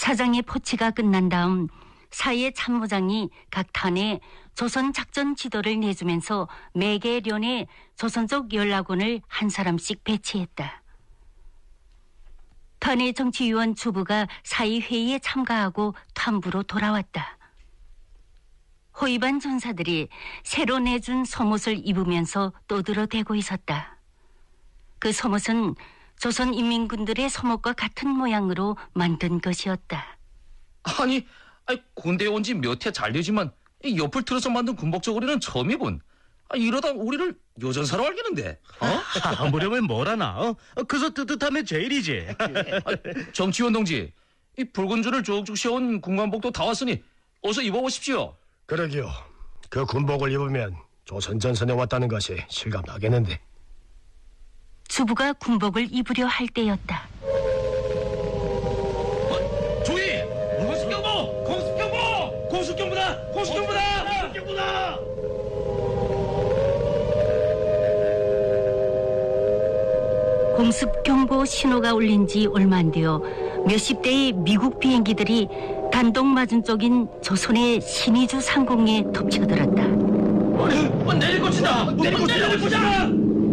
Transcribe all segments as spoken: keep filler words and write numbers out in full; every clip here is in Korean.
사장의 포치가 끝난 다음 사이의 참모장이 각 탄에 조선 작전 지도를 내주면서 매개 련에 조선족 연락원을 한 사람씩 배치했다. 탄의 정치위원 주부가 사의 회의에 참가하고 탐부로 돌아왔다. 호위반 전사들이 새로 내준 속옷을 입으면서 떠들어대고 있었다. 그 속옷은 조선 인민군들의 속옷과 같은 모양으로 만든 것이었다. 아니, 아니 군대에 온 지 몇 해 잘 되지만 이 옆을 틀어서 만든 군복 저고리는 처음이군. 아, 이러다 우리를 요전사로 알겠는데. 어? 아무려면 뭐라나. 어? 그저 뜨뜻하면 제일이지. 아, 정치원 동지, 이 붉은 줄을 쭉쭉 씌운 군관복도 다 왔으니 어서 입어보십시오. 그러기요. 그 군복을 입으면 조선 전선에 왔다는 것이 실감나겠는데. 주부가 군복을 입으려 할 때였다. 조이! 공습경보! 공습경보! 공습경보다! 공습경보다! 공습경보다! 공습경보 신호가 울린 지 얼마 안 되어 몇십 대의 미국 비행기들이 단동 맞은 쪽인 조선의 신의주 상공에 덮쳐들었다. 어, 내릴 것이다! 내릴 것이다! 내릴 것이다!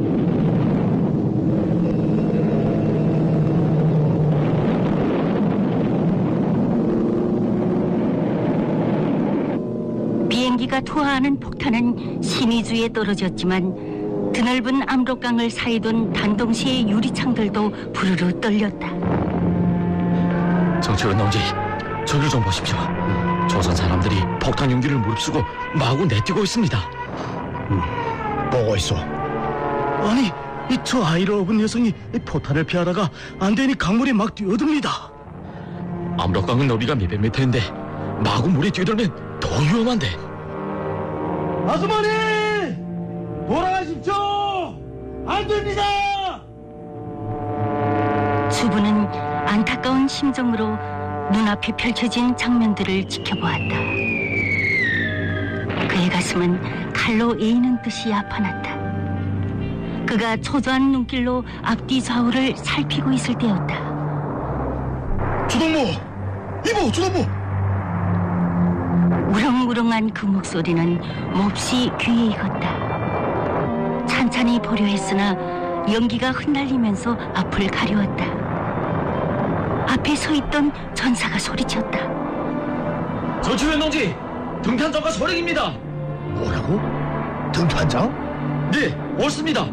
비행기가 투하하는 폭탄은 신의주에 떨어졌지만 드넓은 압록강을 사이둔 단동시의 유리창들도 부르르 떨렸다. 정치원 동지, 저길 좀 보십시오. 조선 사람들이 폭탄 용기를 무릅쓰고 마구 내뛰고 있습니다. 음, 보고 있어. 아니, 이 저 아이를 업은 여성이 이 포탄을 피하다가 안 되니 강물에 막 뛰어듭니다. 압록강은 너비가 몇백 미터인데 마구 물에 뛰어들면 더 위험한데. 아주머니! 돌아가십시오! 안 됩니다! 주부는 안타까운 심정으로 눈앞에 펼쳐진 장면들을 지켜보았다. 그의 가슴은 칼로 에이는 듯이 아파났다. 그가 초조한 눈길로 앞뒤 좌우를 살피고 있을 때였다. 주동무! 이보, 주동무! 우렁우렁한 그 목소리는 몹시 귀에 익었다. 찬찬히 보려 했으나 연기가 흩날리면서 앞을 가려웠다. 앞에 서 있던 전사가 소리쳤다. 정치원 동지, 등탄장과 소령입니다. 뭐라고? 등탄장? 네, 옳습니다.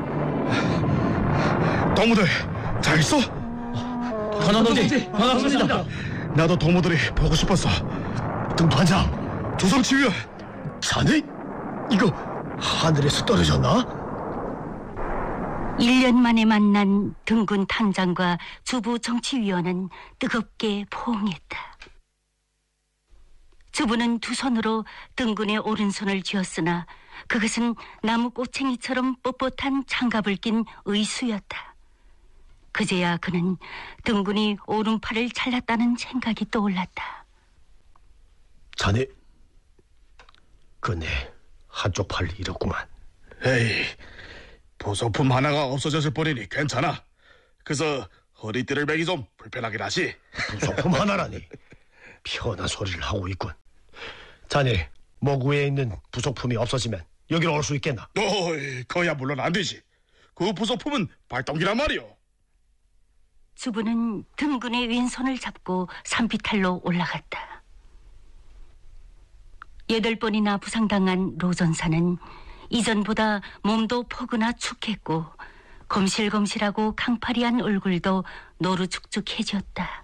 동무들 잘 있어? 관원 동지, 반갑습니다. 나도 동무들이 보고 싶었어. 등탄장, 조성치위원, 자네? 이거 하늘에서 떨어졌나? 일 년 만에 만난 등군 탄장과 주부 정치위원은 뜨겁게 포옹했다. 주부는 두 손으로 등군의 오른손을 쥐었으나 그것은 나무 꼬챙이처럼 뻣뻣한 장갑을 낀 의수였다. 그제야 그는 등군이 오른팔을 잘랐다는 생각이 떠올랐다. 자네, 그네 한쪽 팔 잃었구만. 에이, 부속품 하나가 없어졌을 뿐이니 괜찮아. 그래서 허리띠를 매기 좀 불편하긴 하지. 부속품 하나라니 편한 소리를 하고 있군. 자네, 목 위에 있는 부속품이 없어지면 여기로 올 수 있겠나? 어이, 그야 물론 안 되지. 그 부속품은 발동기란 말이오. 주부는 등군의 왼손을 잡고 산비탈로 올라갔다. 여덟 번이나 부상당한 로전사는 이전보다 몸도 포근하 축했고 검실검실하고 강파리한 얼굴도 노루죽죽해졌다.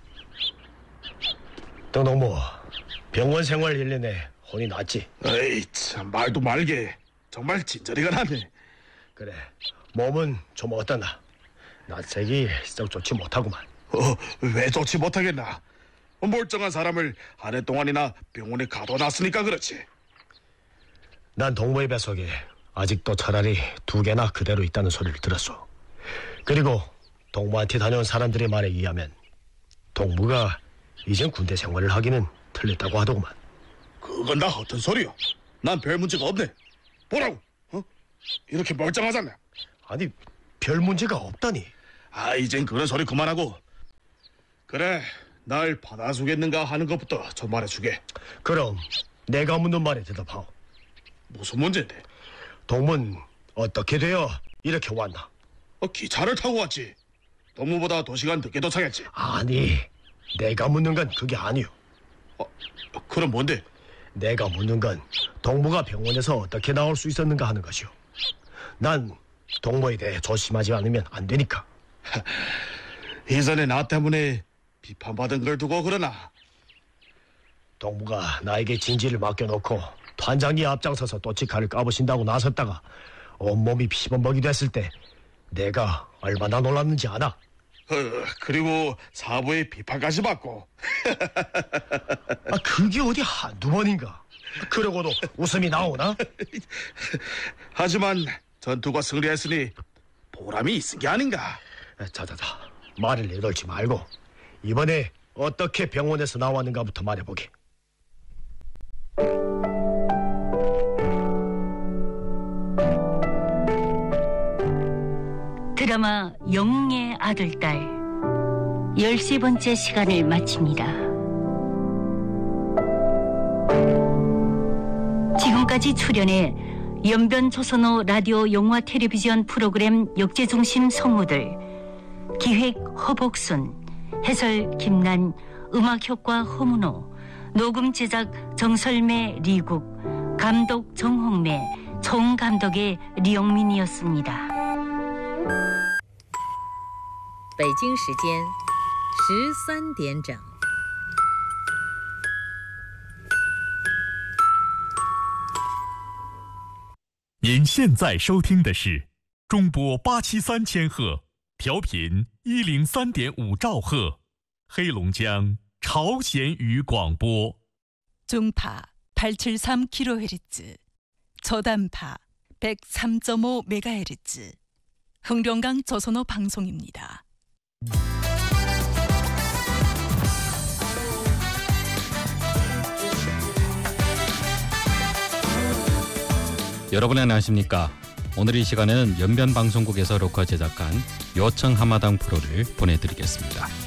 등동무, 병원 생활 일 년에 혼이 났지? 에이, 참 말도 말게. 정말 진저리가 나네. 그래, 몸은 좀 어떠나? 낯색이 썩 좋지 못하구만. 어, 왜 좋지 못하겠나? 멀쩡한 사람을 한 해 동안이나 병원에 가둬놨으니까 그렇지. 난 동무의 뱃속에 아직도 차라리 두 개나 그대로 있다는 소리를 들었어. 그리고 동무한테 다녀온 사람들의 말에 의하면 동무가 이젠 군대 생활을 하기는 틀렸다고 하더구만. 그건 다 허튼 소리요. 난 별 문제가 없네. 보라고. 어? 이렇게 멀쩡하잖아. 아니, 별 문제가 없다니. 아, 이젠 그런 소리 그만하고. 그래, 날 받아주겠는가 하는 것부터 좀 말해주게. 그럼 내가 묻는 말에 대답하오. 무슨 문제인데? 동문 어떻게 되어 이렇게 왔나? 어, 기차를 타고 왔지. 동무보다 두 시간 늦게 도착했지. 아니, 내가 묻는 건 그게 아니오. 어, 그럼 뭔데? 내가 묻는 건 동무가 병원에서 어떻게 나올 수 있었는가 하는 것이오. 난 동무에 대해 조심하지 않으면 안 되니까. 이전에 나 때문에 비판받은 걸 두고 그러나? 동무가 나에게 진지를 맡겨놓고团장이 앞장서서 또치칼을 까부신다고 나섰다가 온몸이 피범벅이 됐을 때 내가 얼마나 놀랐는지 아나? 어, 그리고 사부의 비판까지 받고. 아, 그게 어디 한두 번인가? 그러고도 웃음이 나오나? 하지만 전투가 승리했으니 보람이 있은 게 아닌가? 자자자, 말을 내돌지 말고 이번에 어떻게 병원에서 나왔는가부터 말해보게. 드라마 영웅의 아들딸 열세 번째 시간을 마칩니다. 지금까지 출연해 연변 조선호 라디오 영화 텔레비전 프로그램 역제중심 성우들 기획 허복순, 해설 김난, 음악효과 허문호, 녹음 제작 정설매 리국, 감독 정홍매, 총감독의 리영민이었습니다. 北京时间十三点整。 您现在收听的是中波八七三千赫，调频一零三点五兆赫，黑龙江朝鲜语广播。 중파 팔백칠십삼 킬로헤르츠, 저단파 백삼 점 오 메가헤르츠, 흥룡강 조선호 방송입니다. 여러분 안녕하십니까? 오늘 이 시간에는 연변방송국에서 녹화 제작한 요청 한마당 프로를 보내드리겠습니다.